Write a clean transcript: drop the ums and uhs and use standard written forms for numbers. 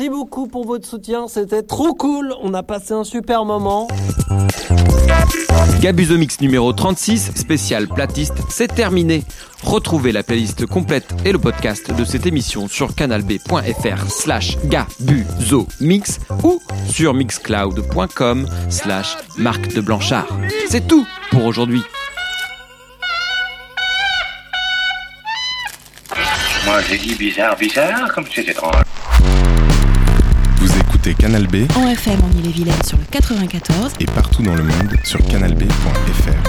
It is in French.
Merci beaucoup pour votre soutien, c'était trop cool, on a passé un super moment. Gabuzomix numéro 36, spécial platiste, c'est terminé. Retrouvez la playlist complète et le podcast de cette émission sur canalb.fr/gabuzomix ou sur mixcloud.com/Marc de Blanchard. C'est tout pour aujourd'hui. Moi j'ai dit bizarre, comme c'est étrange. Vous écoutez Canal B en FM en Ille-et-Vilaine sur le 94 et partout dans le monde sur canalb.fr.